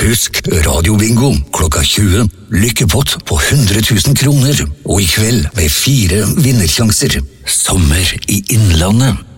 Husk radiobingo klokka 20. Lykkepott på 100 000 kroner. Og i kveld med 4 vinnersjanser. Sommer i Innlandet.